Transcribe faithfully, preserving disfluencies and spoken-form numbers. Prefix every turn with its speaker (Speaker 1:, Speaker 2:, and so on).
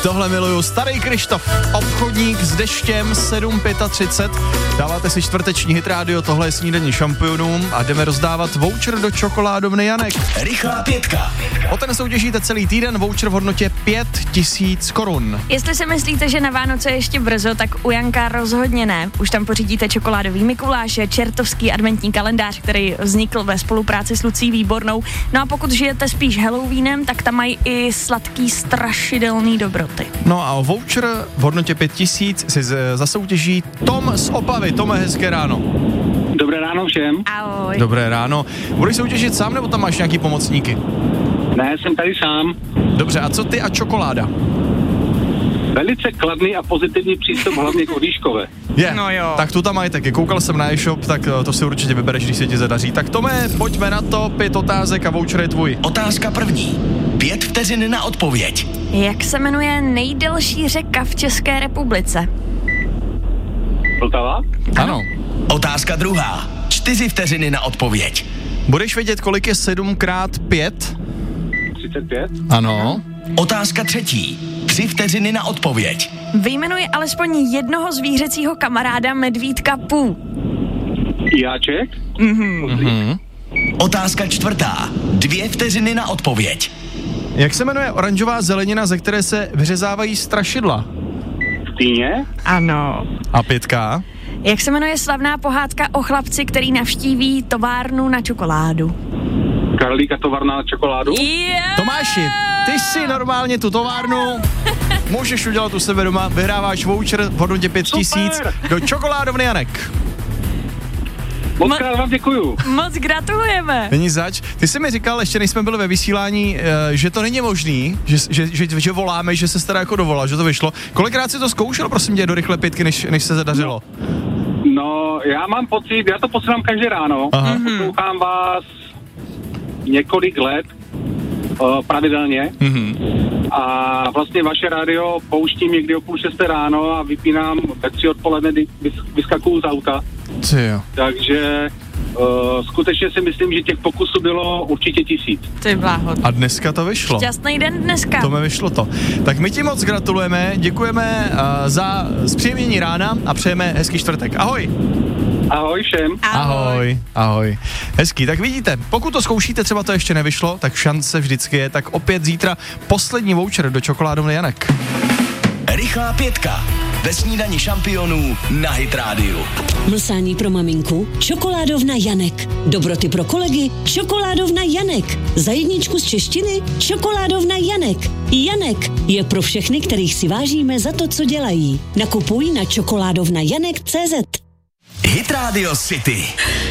Speaker 1: Tohle miluju. Starý Kryštof, obchodník s deštěm, sedm třicet pět. Dáváte si čtvrteční Hit Radio, tohle je snídaní šampionům a jdeme rozdávat voucher do čokoládovny Janek.
Speaker 2: Rychlá pětka.
Speaker 1: O ten soutěžíte celý týden, voucher v hodnotě pět tisíc korun.
Speaker 3: Jestli si myslíte, že na Vánoce je ještě brzo, tak u Janka rozhodně ne. Už tam pořídíte čokoládový Mikuláše, čertovský adventní kalendář, který vznikl ve spolupráci s Lucí Výbornou. No a pokud žijete spíš Halloweenem, tak tam mají i sladký strašidelný dobroty.
Speaker 1: No a o voucher v hodnotě pět tisíc si z- zasoutěží Tom z Opavy. Tome, hezké ráno.
Speaker 4: Dobré ráno všem.
Speaker 3: Ahoj.
Speaker 1: Dobré ráno. Budeš soutěžit sám, nebo tam máš nějaký pomocníky?
Speaker 4: Ne, jsem tady sám.
Speaker 1: Dobře, a co ty a čokoláda?
Speaker 4: Velice kladný a pozitivní přístup hlavně k Odíškové.
Speaker 1: Je,
Speaker 3: No jo.
Speaker 1: tak tu tam mají taky. Koukal jsem na e-shop, tak to si určitě vybereš, když se ti zadaří. Tak Tome, pojďme na to, pět otázek a voucher je tvůj.
Speaker 2: Otázka první. Pět vteřin na odpověď.
Speaker 3: Jak se jmenuje nejdelší řeka v České republice?
Speaker 4: Vltava?
Speaker 1: Ano.
Speaker 2: Otázka druhá. Čtyři vteřiny na odpověď.
Speaker 1: Budeš vědět, kolik je sedm krát pět?
Speaker 4: třicet pět?
Speaker 1: Ano.
Speaker 2: Otázka třetí. Tři vteřiny na odpověď.
Speaker 3: Vyjmenuji alespoň jednoho zvířecího kamaráda medvídka Pů.
Speaker 4: Jáček?
Speaker 1: Mhm.
Speaker 2: Otázka čtvrtá. Dvě vteřiny na odpověď.
Speaker 1: Jak se jmenuje oranžová zelenina, ze které se vyřezávají strašidla?
Speaker 4: Týně?
Speaker 3: Ano.
Speaker 1: A pětka?
Speaker 3: Jak se jmenuje slavná pohádka o chlapci, který navštíví továrnu na čokoládu?
Speaker 4: Karolíka továrna na čokoládu?
Speaker 3: Yeah!
Speaker 1: Tomáši, ty si normálně tu továrnu můžeš udělat u sebe doma, vyhráváš voucher v hodnotě pět tisíc
Speaker 4: Super.
Speaker 1: do čokoládovny Janek.
Speaker 4: Moc krát vám děkuju.
Speaker 3: Moc gratulujeme.
Speaker 1: Není zač. Ty jsi mi říkal, ještě než jsme byli ve vysílání, eh, že to není možný, že, že, že, že voláme, že se teda jako dovolal, že to vyšlo. Kolikrát jsi to zkoušel, prosím tě, do rychlé pětky, než, než se zadařilo?
Speaker 4: No, já mám pocit, já to posílám každé ráno.
Speaker 1: Aha.
Speaker 4: Poslouchám vás několik let uh, pravidelně.
Speaker 1: Mhm.
Speaker 4: A vlastně vaše rádio pouštím někdy o půl šesté ráno a vypínám ve tři odpoledne, kdy vys- vyskakuju z auta.
Speaker 1: Ty jo.
Speaker 4: Takže uh, skutečně si myslím, že těch pokusů bylo určitě tisíc.
Speaker 3: Ty bláho.
Speaker 1: A dneska to vyšlo.
Speaker 3: Šťastný den dneska.
Speaker 1: To mi vyšlo to. Tak my ti moc gratulujeme, děkujeme uh, za zpříjemnění rána a přejeme hezký čtvrtek. Ahoj.
Speaker 4: Ahoj všem.
Speaker 1: Ahoj, ahoj. Hezký, tak vidíte, pokud to zkoušíte, třeba to ještě nevyšlo, tak šance vždycky je, tak opět zítra poslední voucher do čokoládovny Janek.
Speaker 2: Rychlá pětka. Ve snídani šampionů na Hit Radio.
Speaker 5: Mlsání pro maminku? Čokoládovna Janek. Dobroty pro kolegy? Čokoládovna Janek. Za jedničku z češtiny? Čokoládovna Janek. Janek je pro všechny, kterých si vážíme za to, co dělají. Nakupuj na čokoládovna janek tečka cé zet.
Speaker 2: Hit Radio City.